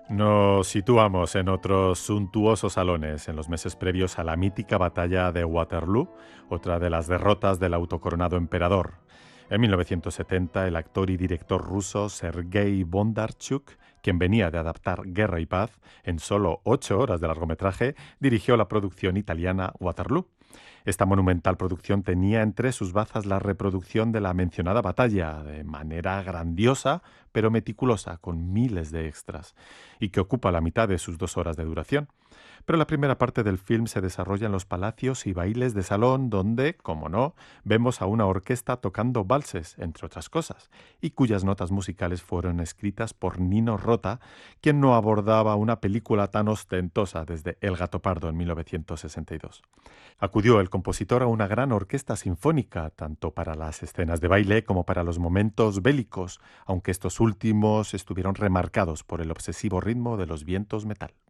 Nos situamos en otros suntuosos salones en los meses previos a la mítica batalla de Waterloo, otra de las derrotas del autocoronado emperador. En 1970, el actor y director ruso Sergei Bondarchuk, quien venía de adaptar Guerra y Paz en solo 8 horas de largometraje, dirigió la producción italiana Waterloo. Esta monumental producción tenía entre sus bazas la reproducción de la mencionada batalla, de manera grandiosa pero meticulosa, con miles de extras, y que ocupa la mitad de sus 2 horas de duración. Pero la primera parte del film se desarrolla en los palacios y bailes de salón donde, como no, vemos a una orquesta tocando valses, entre otras cosas, y cuyas notas musicales fueron escritas por Nino Rota, quien no abordaba una película tan ostentosa desde El Gato Pardo en 1962. Acudió el compositor a una gran orquesta sinfónica, tanto para las escenas de baile como para los momentos bélicos, aunque estos últimos estuvieron remarcados por el obsesivo ritmo de los vientos metal.